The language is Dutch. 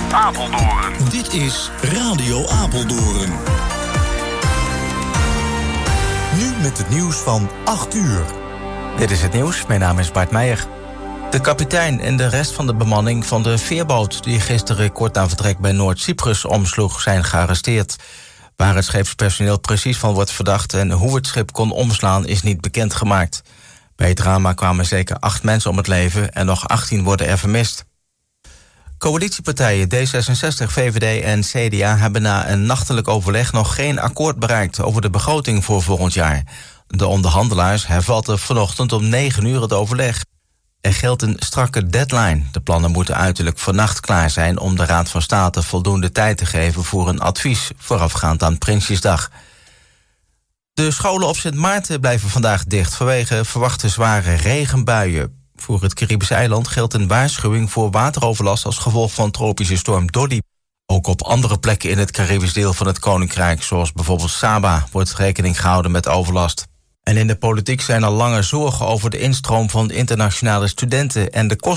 Apeldoorn. Dit is Radio Apeldoorn. Nu met het nieuws van 8 uur. Dit is het nieuws, mijn naam is Bart Meijer. De kapitein en de rest van de bemanning van de veerboot die gisteren kort na vertrek bij Noord-Cyprus omsloeg zijn gearresteerd. Waar het scheepspersoneel precies van wordt verdacht en hoe het schip kon omslaan is niet bekendgemaakt. Bij het drama kwamen zeker 8 mensen om het leven en nog 18 worden er vermist. Coalitiepartijen D66, VVD en CDA hebben na een nachtelijk overleg nog geen akkoord bereikt over de begroting voor volgend jaar. De onderhandelaars hervatten vanochtend om 9 uur het overleg. Er geldt een strakke deadline. De plannen moeten uiterlijk vannacht klaar zijn om de Raad van State voldoende tijd te geven voor een advies voorafgaand aan Prinsjesdag. De scholen op Sint Maarten blijven vandaag dicht vanwege verwachte zware regenbuien. Voor het Caribische eiland geldt een waarschuwing voor wateroverlast als gevolg van tropische storm Dolly. Ook op andere plekken in het Caribisch deel van het Koninkrijk, zoals bijvoorbeeld Saba, wordt rekening gehouden met overlast. En in de politiek zijn al langer zorgen over de instroom van internationale studenten en de kosten